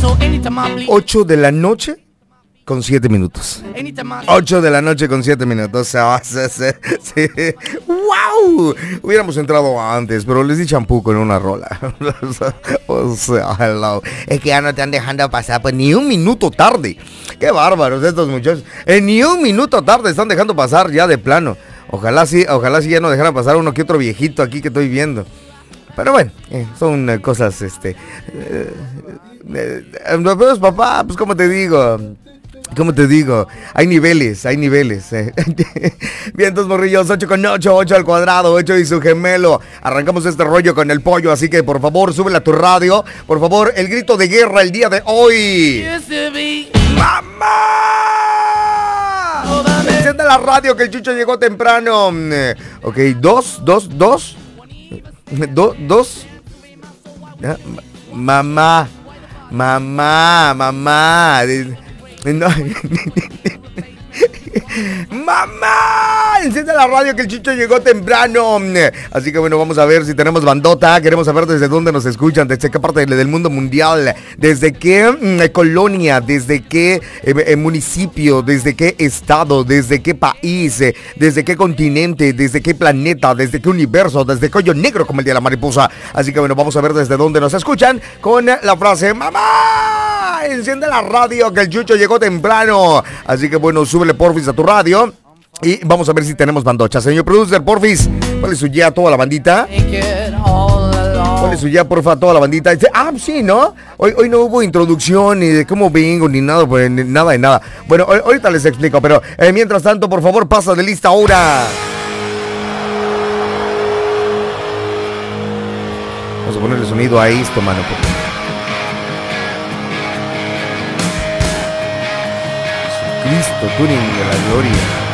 8 de la noche con 7 minutos. 8 de la noche con 7 minutos. Sí. ¡Wow! Hubiéramos entrado antes, pero les di champú con una rola. O sea, hello. Es que ya no te han dejado pasar pues ni un minuto tarde. Qué bárbaros estos muchachos. Ni un minuto tarde están dejando pasar ya de plano. Ojalá sí ya no dejaran pasar uno que otro viejito aquí que estoy viendo. Pero bueno, son cosas, pues papá, pues ¿cómo te digo? Hay niveles. Bien, entonces, morrillos, 8 con 8, 8 al cuadrado, 8 y su gemelo. Arrancamos este rollo con el pollo, así que por favor, súbela a tu radio. Por favor, el grito de guerra el día de hoy. ¡Mamá! Enciende la radio que el Chucho llegó temprano. Ok, dos. Mamá. No. ¡Mamá! Enciende la radio que el Chucho llegó temprano. Así que bueno, vamos a ver si tenemos bandota. Queremos saber desde dónde nos escuchan, desde qué parte del mundo mundial, desde qué colonia, desde qué municipio, desde qué estado, desde qué país, desde qué continente, desde qué planeta, desde qué universo, desde qué hoyo negro como el día de la mariposa. Así que bueno, vamos a ver desde dónde nos escuchan con la frase ¡Mamá! Enciende la radio que el Chucho llegó temprano. Así que bueno, súbele porfis a tu radio y vamos a ver si tenemos bandocha. Señor producer, porfis, ponle su ya a toda la bandita. Ponle su ya, porfa, a toda la bandita. Sí, ¿no? Hoy no hubo introducción ni de cómo vengo ni nada, pues nada de nada. Bueno, ahorita les explico, pero mientras tanto, por favor, pasa de lista ahora. Vamos a ponerle sonido a esto, mano. Cristo, tú eres de la gloria.